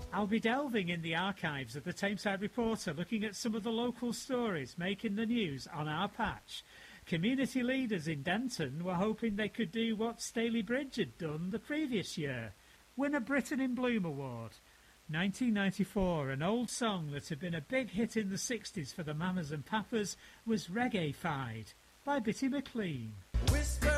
I'll be delving in the archives of the Tameside Reporter, looking at some of the local stories making the news on our patch. Community leaders in Denton were hoping they could do what Staley Bridge had done the previous year, win a Britain in Bloom award. 1994, an old song that had been a big hit in the 60s for the Mamas and Papas, was Reggae-fied by Bitty McLean. Whisper